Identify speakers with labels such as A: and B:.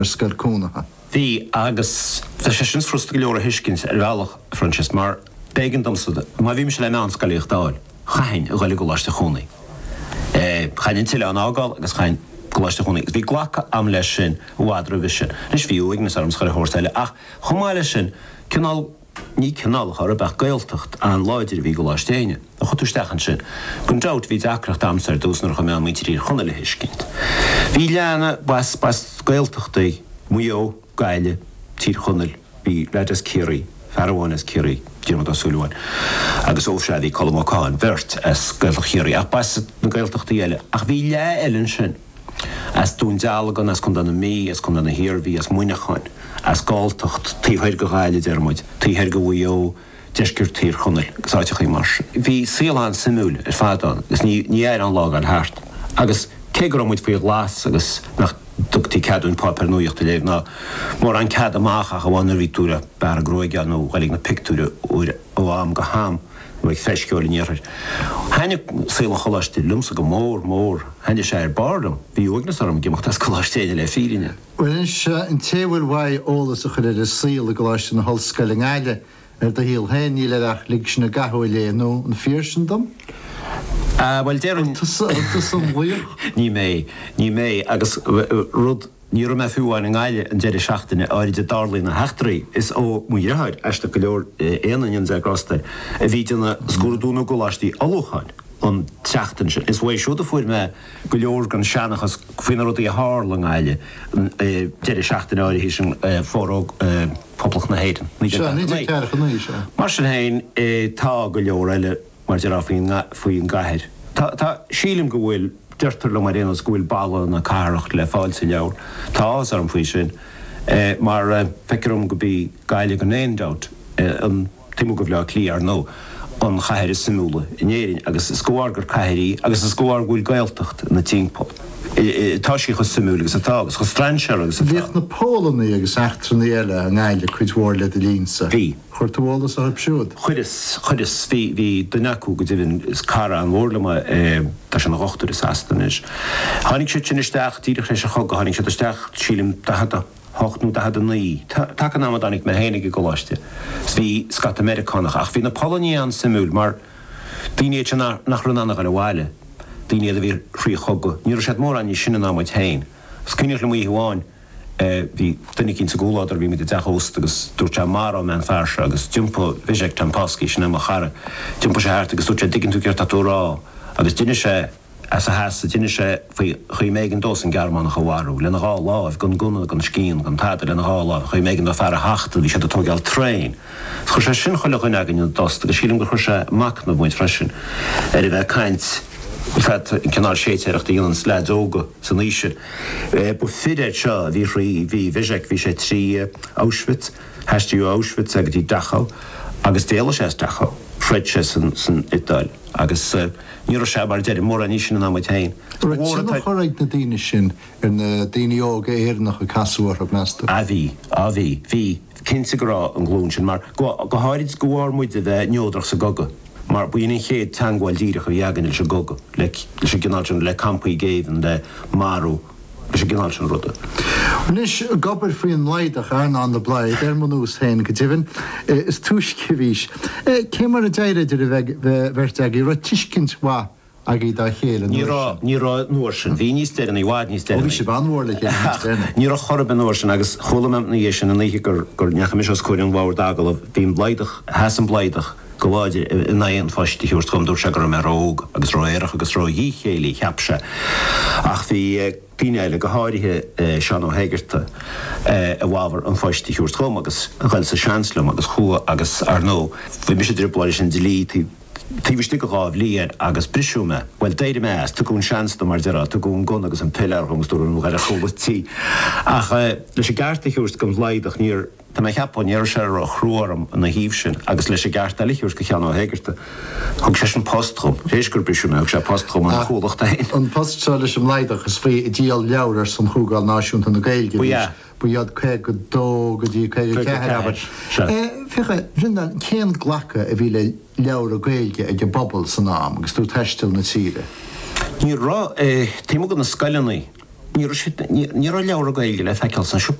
A: Scarcona.
B: Bhí agus sé sin frustra leor a hiiscint bhealach Francis mar bégan domsada, má bhí me se le an scaíocht dáil, chain a gáil go láiste chonaí. Chain tiile an ágáil agus chain go láiste chonaí. Bhí ghlacha am leis sin bhádra bhí sin. Nis bhíú ignas arm scair hórtaile ach chumáile sin cinál ní cinál chur beh gailtacht an láidir bhí go láistéine. A chutústechan sin. Gon dát bhí deacracht amsar dúsnar chu mé mítíí chuna le hiiscint. Bhí leanna bas gailtachtaí muo gaile tír chunil bhí leidir céirí, ferhánas céirí díormad a súlaáin. Agus óseadí colmááin bhirt as gailtach chéirí ach bas na gailtachtaí eile. Ach bhí le eilen sin as dún dealagan as chun na mí, as chun na hirbhí, as muineáin, as gáiltacht títhir go gaile dearmid, títhir go bhuió deisgur tír chunil, gusáiteach í mar. Bhí sílan simúil fádan, gus ní éir an lág an háart. Agus cégur muid faoh glas agus nach dugtí cadún pápar nuíocht léh ná mór an cad amach a bháinna vítúra bar a gróige nó bhailig na pictúra ó am go ham bh feisceáil níir. Haine síla choláiste lumsa go mór, haine sé ar bardam, bhí uignas arm gimocht as choláistéine le fírinne.
A: Well is in téhfuil bhaid ólas a chuir a síla goláiste na hallscaling eile de híal hain ní leach lig sin na gathfuil léanú an fírsindam?
B: Well déirn ní mé agus rud ní me fiúáin an gáile an deidir seachtainna áid a darlaí na heachtarí is ó muireáid eiste go leor éanaon sé grasta a bhí na scúrúna goláistí alócháin an teachtain sin. Is bhfuil siúda fuair me go leor gan seanachas faoine rud í hála an gáile deidir seachtainna áid hí sin fóróg poblach na héidir. Mar sin hain tá go leor eile mar deará faoin gathir. Tá sílim go bhfuil deirtar le mar réanas go bhfuil balla na cáireacht le fáil sa leabhar. Tá ás arm faoi sin. Mar feicirm go bhí gaile go néondát an timú go bhleá clí ar nó an chathir is simúla inéirin agus is scóir gur caiirí agus is scóir bhfuil gailtacht na tíngpop. Tá sí chu simúla agus atá agus chu strainsear agus atá.
A: Bhíocht na Pólanaí agus eachtraí eile an gáile chuidhór le a línsa.
B: Bhí.
A: Chuirtúolalas a siúd.
B: Chuiris bhí dunaú go dtíhann is cara an mhórlama tá sin na rochtú is astanis. Tháinig sé sin isteach tíidir sé chog go tháinig sé isteach sílim hochtnú da naí. Tá an amad annig me hénig go láiste. Bhí scat Americanach ach bhí na Poloní an simúl mar daoine sin nach runanach ar a bháile. Daoine a bhí chrí chogga. Níor sé mór an ní sinna náid hain. Scinneach le mí hamháin bhí duine cinn sa gúládar bhí mit deachóst agus dúirte mar an fearse agus timppó bhiseach tampáscí sin am a chara. Timppó sé háart agus dúirte digginn tú ceart atúrá agus duine sé as a heasa duine sé chuí méid an dós an Gearmánach a bhharú. Lena gá láh gon gúna gan scín gan táidir lena gá láh chuí méid an fear a hachta bhí sé atógeal trein. Chu sé sin chuile chuine agin an dost agus sílim go chu sé mac na bhaint freisin ar bheith caint Fed in canál séteach íon sleid óga san níise. Bu fiidir seo bhí bhiseach bhí sé trí Auschwitz, heistú Auschwitz agus dtí Dachau, agus déala sé Dachau, Fred sé san Itáil, agus níor sé mar deidir mór an sin an tain.
A: Sinna choraid na daine sin ar na daine óga éarnach a casúar a measta?
B: A bhí cinnte gorá an glún sin, mar go háirid gohar muid a bheith neodrach sa goga. Mar buoine chéad tangáil díireach a dheaganil se goga, leis sé gnáilsin le campaí géhan le marú, leis sé gnáilsin ruda.
A: Nis gobar faoin leidach an na blaid, manús hain go dtíhann, is túiscihís. Cé mar a deireidir a bheith ag i roitiscint wa ag í dá chéile?
B: Ní rá nuair sin, bhí níos deirna í bhád níos deirna.
A: Bhí sé banmhórla chéile.
B: Ní rá chorab an nuair sin agus cholamam na dhé sin a níhe gur necha mis os cuirin bhhar dagal a bhín bleidach, heas an bleidach, go bháidir in éon fáistí thuúirt chum dúir se gur me róg agus róéireach agus ró hí chéala cheapse. Ach bhí tíine go háirithe sean ó héigeirta a bhábhar an fáistí thuúirt chum agus chuil sa seanslum agus chua agus ar nó. Bhí mis dripláir sin delí tíhiste go gáh líad agus brisúme, bhfuil déidir meas tuún seansta mar dearrá tuún gun agus an pillar chumúún ar a chobatí. Ach leis sé garta thuúirt gom leidach níor Tá mé cheapán ar sé a chrúarm na híomh sin agus leis sé gart eiliúir go cheanna héigeirta. Thg sé an postchom, réisgur brisúna ag sé postchom an chuúlacht aon.
A: An postse leis an leidach is fé díal leabhar san chúgáil náisiúnta na gailge. Buiad chu go dó go dtí chu Ficha rinne céan ghlacha a bhí le leabhar a gailge ag bobbal san ám agus tú teistil na tíre.
B: Ní rá tíime go na scailinaí ní leabhar gaige le feiceil san